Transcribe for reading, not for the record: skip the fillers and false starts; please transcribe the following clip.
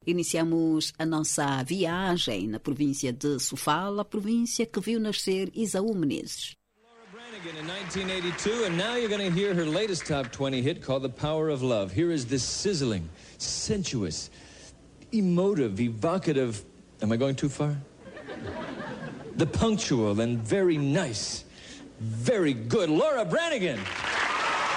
Iniciamos a nossa viagem na província de Sofala, a província que viu nascer Esaú Menezes. In 1982, and now you're going to hear her latest top 20 hit called The Power of Love. Here is this sizzling, sensuous, emotive, evocative, am I going too far? The punctual and very nice, very good Laura Branigan.